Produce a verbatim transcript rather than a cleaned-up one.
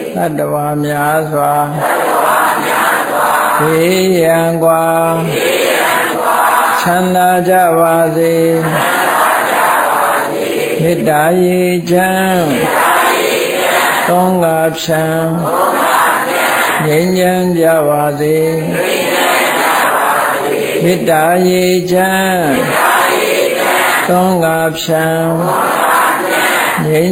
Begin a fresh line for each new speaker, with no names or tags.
သတ္တဝါများစွာဘေးရန်ကွာချမ်းသာကြပါစေမေတ္တာရေချမ်းသုံးငါဖြံငြိမ်းချမ်းကြပါစေမေတ္တာရေချမ်းသုံးငါဖြံငြိမ်း